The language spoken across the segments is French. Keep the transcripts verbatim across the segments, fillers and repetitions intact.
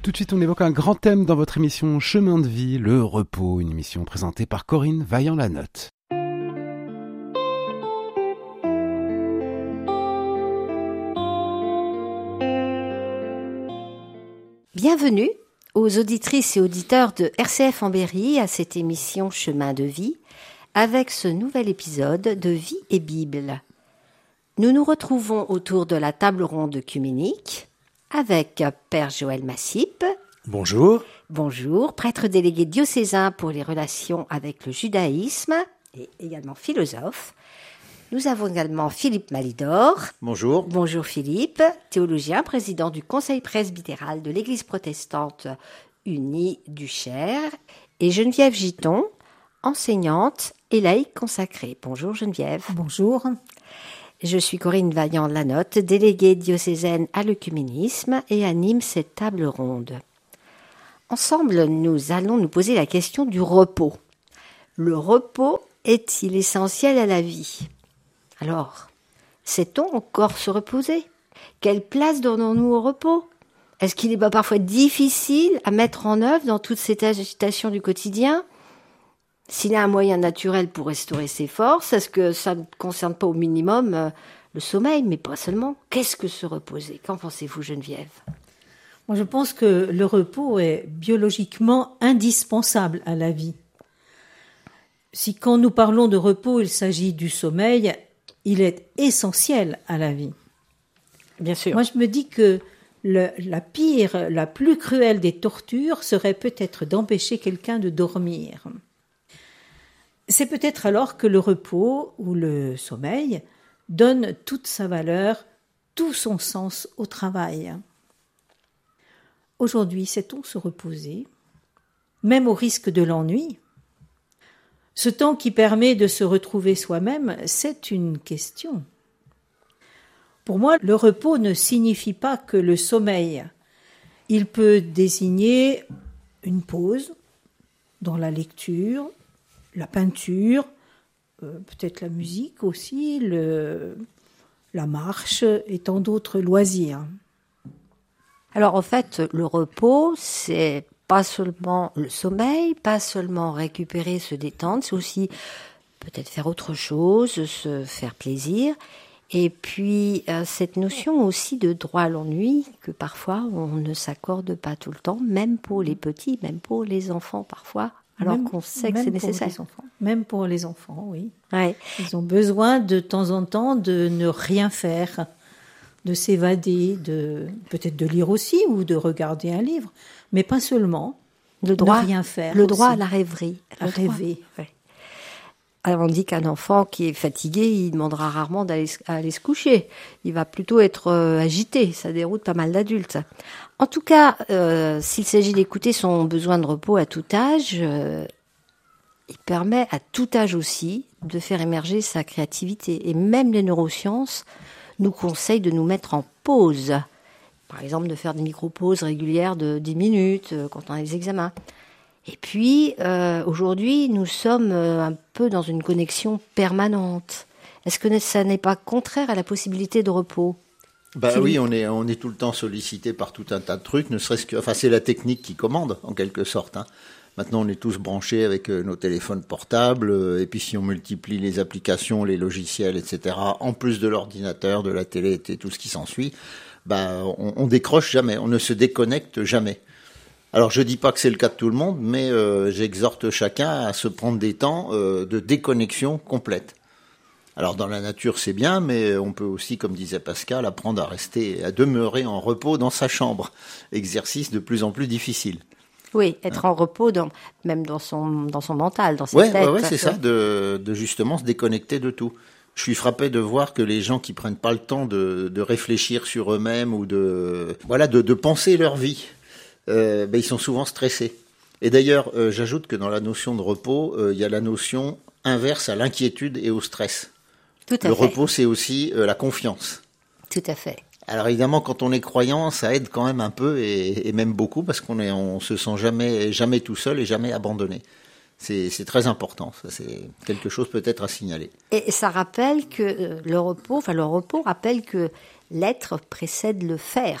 Tout de suite, on évoque un grand thème dans votre émission Chemin de vie, le repos, une émission présentée par Corinne Vaillant-Lanotte. Bienvenue aux auditrices et auditeurs de R C F en Berry à cette émission Chemin de vie, avec ce nouvel épisode de Vie et Bible. Nous nous retrouvons autour de la table ronde œcuménique avec Père Joël Massip. Bonjour. Bonjour, prêtre délégué diocésain pour les relations avec le judaïsme et également philosophe. Nous avons également Philippe Malidor. Bonjour. Bonjour Philippe, théologien, président du Conseil presbytéral de l'Église protestante unie du Cher. Et Geneviève Giton, enseignante et laïque consacrée. Bonjour Geneviève. Bonjour. Je suis Corinne Vaillant-Lanotte, déléguée diocésaine à l'œcuménisme et anime cette table ronde. Ensemble, nous allons nous poser la question du repos. Le repos est-il essentiel à la vie ? Alors, sait-on encore se reposer ? Quelle place donnons-nous au repos ? Est-ce qu'il n'est pas parfois difficile à mettre en œuvre dans toute cette agitation du quotidien ? S'il y a un moyen naturel pour restaurer ses forces, est-ce que ça ne concerne pas au minimum euh, le sommeil, mais pas seulement ? Qu'est-ce que se reposer ? Qu'en pensez-vous, Geneviève ? Moi, je pense que le repos est biologiquement indispensable à la vie. Si quand nous parlons de repos, il s'agit du sommeil, il est essentiel à la vie. Bien sûr. Moi, je me dis que le, la pire, la plus cruelle des tortures serait peut-être d'empêcher quelqu'un de dormir. C'est peut-être alors que le repos ou le sommeil donne toute sa valeur, tout son sens au travail. Aujourd'hui, sait-on se reposer, même au risque de l'ennui ? Ce temps qui permet de se retrouver soi-même, c'est une question. Pour moi, le repos ne signifie pas que le sommeil. Il peut désigner une pause dans la lecture, la peinture, euh, peut-être la musique aussi, le, la marche et tant d'autres loisirs. Alors en fait, le repos, c'est pas seulement le sommeil, pas seulement récupérer, se détendre, c'est aussi peut-être faire autre chose, se faire plaisir. Et puis euh, cette notion aussi de droit à l'ennui que parfois on ne s'accorde pas tout le temps, même pour les petits, même pour les enfants parfois, alors même, qu'on sait que c'est nécessaire. Pour les enfants. Même pour les enfants, oui. Ouais. Ils ont besoin de temps en temps de ne rien faire, de s'évader, de peut-être de lire aussi ou de regarder un livre, mais pas seulement. Le droit, ne rien faire. Le aussi. droit à la rêverie. À le rêver. Ouais. Alors on dit qu'un enfant qui est fatigué, il demandera rarement d'aller aller se coucher. Il va plutôt être euh, agité. Ça déroute pas mal d'adultes. En tout cas, euh, s'il s'agit d'écouter son besoin de repos à tout âge, euh, il permet à tout âge aussi de faire émerger sa créativité. Et même les neurosciences nous conseillent de nous mettre en pause. Par exemple, de faire des micro-pauses régulières de dix minutes euh, quand on a des examens. Et puis, euh, aujourd'hui, nous sommes euh, un peu dans une connexion permanente. Est-ce que ça n'est pas contraire à la possibilité de repos ? Bah Philippe. oui, on est, on est tout le temps sollicité par tout un tas de trucs, ne serait-ce que... Enfin, c'est la technique qui commande, en quelque sorte. Hein. Maintenant, on est tous branchés avec euh, nos téléphones portables, euh, et puis si on multiplie les applications, les logiciels, et cetera, en plus de l'ordinateur, de la télé et tout ce qui s'ensuit, bah, on, on décroche jamais, on ne se déconnecte jamais. Alors, je dis pas que c'est le cas de tout le monde, mais euh, j'exhorte chacun à se prendre des temps euh, de déconnexion complète. Alors, dans la nature, c'est bien, mais on peut aussi, comme disait Pascal, apprendre à rester, à demeurer en repos dans sa chambre. Exercice de plus en plus difficile. Oui, être hein. en repos, dans, même dans son, dans son mental, dans sa ouais, tête. Ouais, ouais, c'est ça, de, de justement se déconnecter de tout. Je suis frappé de voir que les gens qui prennent pas le temps de, de réfléchir sur eux-mêmes ou de, voilà, de, de penser leur vie, Euh, ben, ils sont souvent stressés. Et d'ailleurs, euh, j'ajoute que dans la notion de repos, euh, il y a la notion inverse à l'inquiétude et au stress. Tout à Le fait. repos, c'est aussi euh, la confiance. Tout à fait. Alors évidemment, quand on est croyant, ça aide quand même un peu et, et même beaucoup parce qu'on est, on se sent jamais, jamais tout seul et jamais abandonné. C'est, c'est très important. Ça, c'est quelque chose peut-être à signaler. Et ça rappelle que le repos, enfin le repos rappelle que l'être précède le faire.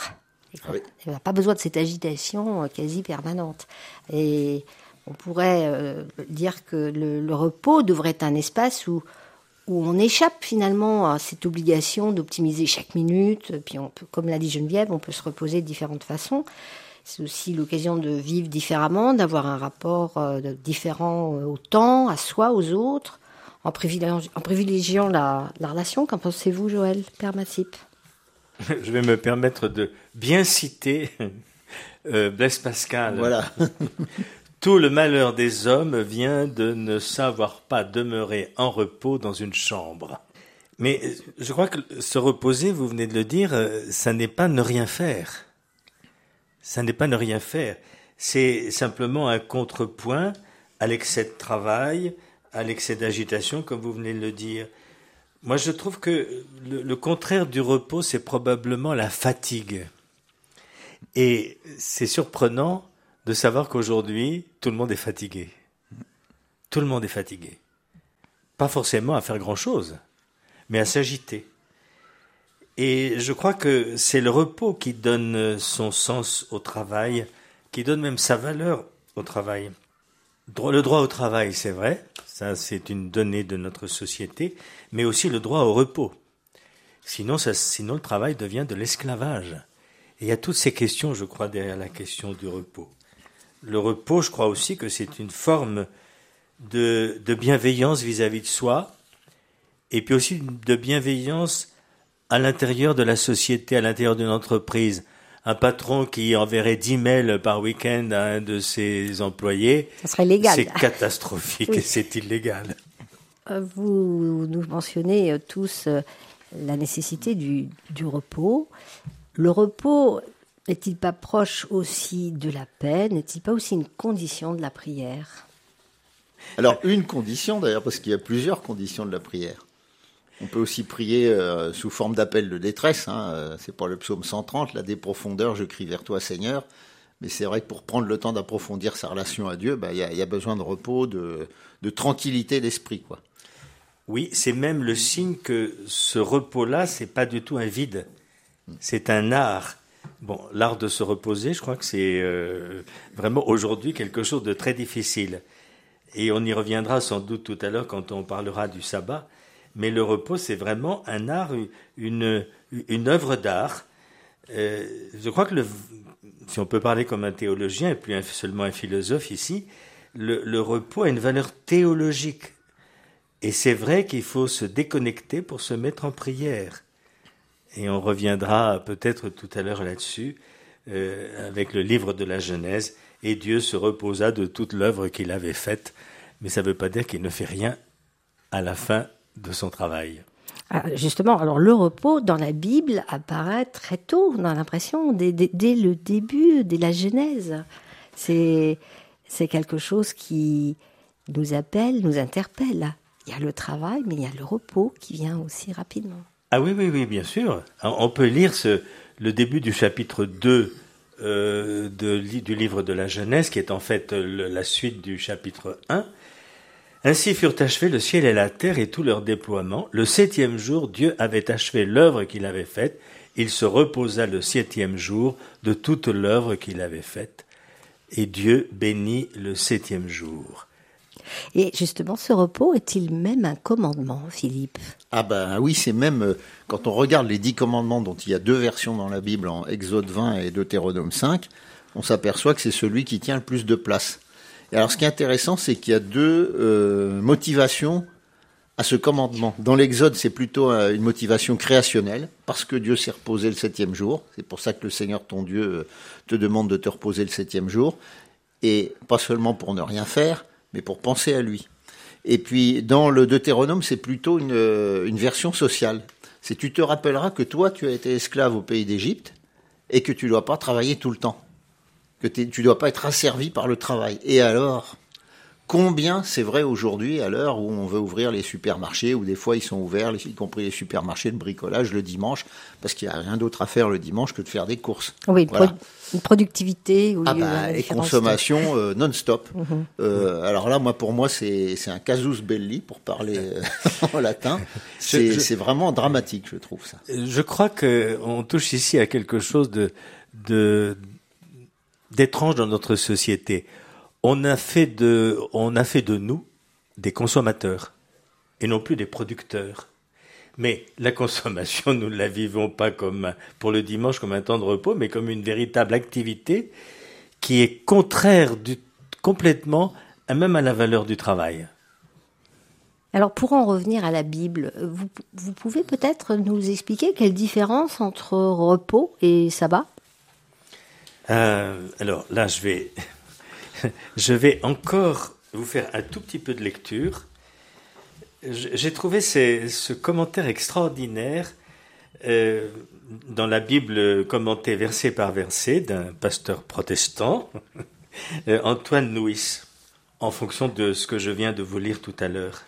Ah oui. Il n'a pas besoin de cette agitation euh, quasi permanente. Et on pourrait euh, dire que le, le repos devrait être un espace où, où on échappe finalement à cette obligation d'optimiser chaque minute. Puis on peut, comme l'a dit Geneviève, on peut se reposer de différentes façons. C'est aussi l'occasion de vivre différemment, d'avoir un rapport euh, différent au temps, à soi, aux autres, en privilégiant, en privilégiant la, la relation. Qu'en pensez-vous, Joël, Père Massip? Je vais me permettre de bien citer euh, Blaise Pascal. Voilà. Tout le malheur des hommes vient de ne savoir pas demeurer en repos dans une chambre. Mais je crois que se reposer, vous venez de le dire, ça n'est pas ne rien faire. Ça n'est pas ne rien faire. C'est simplement un contrepoint à l'excès de travail, à l'excès d'agitation, comme vous venez de le dire. Moi, je trouve que le, le contraire du repos, c'est probablement la fatigue. Et c'est surprenant de savoir qu'aujourd'hui, tout le monde est fatigué. Tout le monde est fatigué. Pas forcément à faire grand-chose, mais à s'agiter. Et je crois que c'est le repos qui donne son sens au travail, qui donne même sa valeur au travail. Le droit au travail, c'est vrai, ça c'est une donnée de notre société, mais aussi le droit au repos. Sinon, ça, sinon le travail devient de l'esclavage. Et il y a toutes ces questions, je crois, derrière la question du repos. Le repos, je crois aussi que c'est une forme de, de bienveillance vis-à-vis de soi, et puis aussi de bienveillance à l'intérieur de la société, à l'intérieur d'une entreprise. Un patron qui enverrait dix mails par week-end à un de ses employés, ça serait illégal. C'est catastrophique Oui. Et c'est illégal. Vous nous mentionnez tous la nécessité du, du repos. Le repos n'est-il pas proche aussi de la paix? N'est-il pas aussi une condition de la prière? Alors, une condition d'ailleurs, parce qu'il y a plusieurs conditions de la prière. On peut aussi prier euh, sous forme d'appel de détresse. Hein, euh, c'est pas le psaume cent trente, là, des profondeurs, je crie vers toi, Seigneur. Mais c'est vrai que pour prendre le temps d'approfondir sa relation à Dieu, bah, y a, y a besoin de repos, de, de tranquillité d'esprit, quoi. Oui, c'est même le signe que ce repos-là, c'est pas du tout un vide. C'est un art. Bon, l'art de se reposer, je crois que c'est euh, vraiment aujourd'hui quelque chose de très difficile. Et on y reviendra sans doute tout à l'heure quand on parlera du sabbat. Mais le repos, c'est vraiment un art, une, une œuvre d'art. Euh, je crois que, le, si on peut parler comme un théologien, et plus un, seulement un philosophe ici, le, le repos a une valeur théologique. Et c'est vrai qu'il faut se déconnecter pour se mettre en prière. Et on reviendra peut-être tout à l'heure là-dessus, euh, avec le livre de la Genèse. Et Dieu se reposa de toute l'œuvre qu'il avait faite. Mais ça ne veut pas dire qu'il ne fait rien à la fin de son travail. Ah, justement, alors le repos dans la Bible apparaît très tôt, on a l'impression, dès, dès, dès le début, dès la Genèse. C'est, c'est quelque chose qui nous appelle, nous interpelle. Il y a le travail, mais il y a le repos qui vient aussi rapidement. Ah oui, oui, oui, bien sûr. On peut lire ce, le début du chapitre deux euh, de, du livre de la Genèse, qui est en fait le, la suite du chapitre un. Ainsi furent achevés le ciel et la terre et tout leur déploiement. Le septième jour, Dieu avait achevé l'œuvre qu'il avait faite. Il se reposa le septième jour de toute l'œuvre qu'il avait faite. Et Dieu bénit le septième jour. Et justement, ce repos est-il même un commandement, Philippe? Ah ben oui, c'est même, quand on regarde les dix commandements dont il y a deux versions dans la Bible, en Exode vingt et Deutéronome cinq, on s'aperçoit que c'est celui qui tient le plus de place. Et alors, ce qui est intéressant, c'est qu'il y a deux euh, motivations à ce commandement. Dans l'Exode, c'est plutôt euh, une motivation créationnelle, parce que Dieu s'est reposé le septième jour. C'est pour ça que le Seigneur, ton Dieu, euh, te demande de te reposer le septième jour. Et pas seulement pour ne rien faire, mais pour penser à lui. Et puis, dans le Deutéronome, c'est plutôt une, euh, une version sociale. C'est tu te rappelleras que toi, tu as été esclave au pays d'Égypte, et que tu ne dois pas travailler tout le temps. Que tu ne dois pas être asservi par le travail. Et alors, combien c'est vrai aujourd'hui, à l'heure où on veut ouvrir les supermarchés, où des fois ils sont ouverts, y compris les supermarchés de bricolage, le dimanche, parce qu'il n'y a rien d'autre à faire le dimanche que de faire des courses. Oui, une, voilà. pro- une productivité. Au ah lieu bah, de et consommation euh, non-stop. Mm-hmm. Euh, alors là, moi, pour moi, c'est, c'est un casus belli, pour parler euh, en latin. C'est, je, je, c'est vraiment dramatique, je trouve ça. Je crois qu'on touche ici à quelque chose de... de, d'étrange dans notre société. On a fait de, on a fait de nous des consommateurs et non plus des producteurs. Mais la consommation, nous ne la vivons pas comme pour le dimanche comme un temps de repos, mais comme une véritable activité qui est contraire du, complètement même à la valeur du travail. Alors pour en revenir à la Bible, vous, vous pouvez peut-être nous expliquer quelle différence entre repos et sabbat ? euh, Alors là, je vais, je vais encore vous faire un tout petit peu de lecture. J'ai trouvé ces, ce commentaire extraordinaire euh, dans la Bible commentée verset par verset d'un pasteur protestant, euh, Antoine Nuis, en fonction de ce que je viens de vous lire tout à l'heure.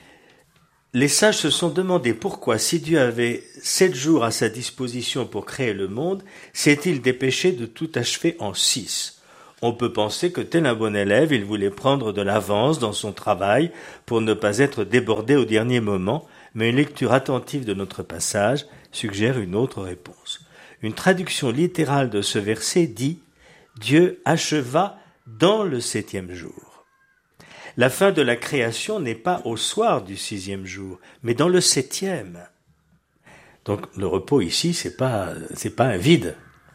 Les sages se sont demandé pourquoi, si Dieu avait sept jours à sa disposition pour créer le monde, s'est-il dépêché de tout achever en six ? On peut penser que tel un bon élève, il voulait prendre de l'avance dans son travail pour ne pas être débordé au dernier moment, mais une lecture attentive de notre passage suggère une autre réponse. Une traduction littérale de ce verset dit « Dieu acheva dans le septième jour ». La fin de la création n'est pas au soir du sixième jour, mais dans le septième. Donc le repos ici, c'est pas, c'est pas un vide.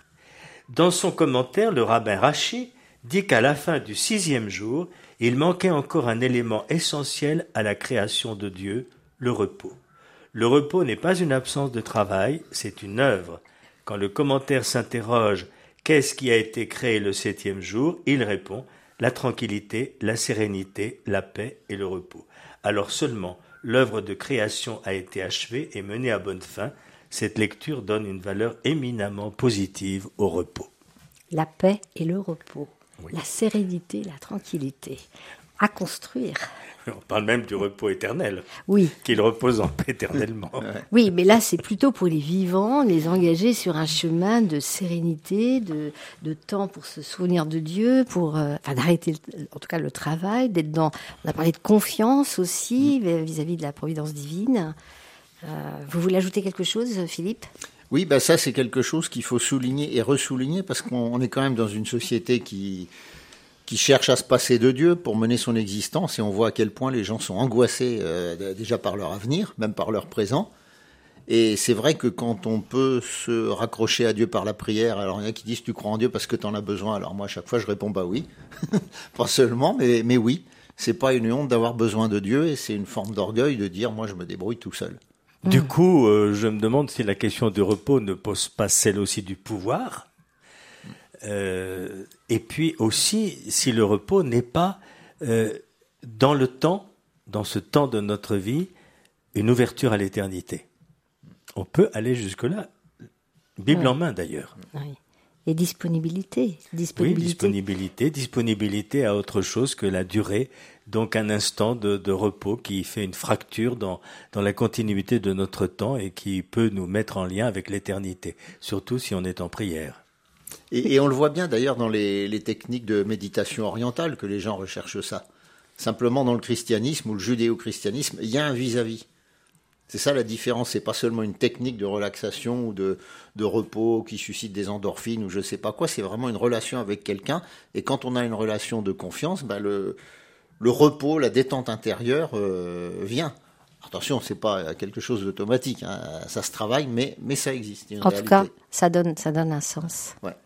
Dans son commentaire, le rabbin Rashi dit qu'à la fin du sixième jour, il manquait encore un élément essentiel à la création de Dieu, le repos. Le repos n'est pas une absence de travail, c'est une œuvre. Quand le commentaire s'interroge « Qu'est-ce qui a été créé le septième jour ?», il répond « La tranquillité, la sérénité, la paix et le repos ». Alors seulement, l'œuvre de création a été achevée et menée à bonne fin. Cette lecture donne une valeur éminemment positive au repos. La paix et le repos, oui. La sérénité, la tranquillité, à construire. On parle même du repos éternel, oui. Qu'il repose en paix éternellement. Oui, mais là, c'est plutôt pour les vivants, les engager sur un chemin de sérénité, de, de temps pour se souvenir de Dieu, pour, euh, enfin, d'arrêter, en tout cas, le travail, d'être dans... On a parlé de confiance aussi, mmh. vis-à-vis de la providence divine. Euh, vous voulez ajouter quelque chose, Philippe ? Oui, bah ça c'est quelque chose qu'il faut souligner et ressouligner parce qu'on est quand même dans une société qui, qui cherche à se passer de Dieu pour mener son existence et on voit à quel point les gens sont angoissés euh, déjà par leur avenir, même par leur présent. Et c'est vrai que quand on peut se raccrocher à Dieu par la prière, alors il y en a qui disent tu crois en Dieu parce que tu en as besoin, alors moi à chaque fois je réponds bah oui, pas seulement, mais, mais oui, c'est pas une honte d'avoir besoin de Dieu et c'est une forme d'orgueil de dire moi je me débrouille tout seul. Du coup, euh, je me demande si la question du repos ne pose pas celle aussi du pouvoir. Euh, et puis aussi, si le repos n'est pas, euh, dans le temps, dans ce temps de notre vie, une ouverture à l'éternité. On peut aller jusque-là, Bible oui. en main d'ailleurs. Oui. Et disponibilité. disponibilité. Oui, disponibilité, disponibilité à autre chose que la durée, donc un instant de, de repos qui fait une fracture dans, dans la continuité de notre temps et qui peut nous mettre en lien avec l'éternité, surtout si on est en prière. Et, et on le voit bien d'ailleurs dans les, les techniques de méditation orientale que les gens recherchent ça. Simplement dans le christianisme ou le judéo-christianisme, il y a un vis-à-vis. C'est ça la différence, c'est pas seulement une technique de relaxation ou de, de repos qui suscite des endorphines ou je sais pas quoi, c'est vraiment une relation avec quelqu'un. Et quand on a une relation de confiance, ben le, le repos, la détente intérieure euh, vient. Attention, c'est pas quelque chose d'automatique, hein. Ça se travaille, mais, mais ça existe. En réalité. Tout cas, ça donne, ça donne un sens. Ouais.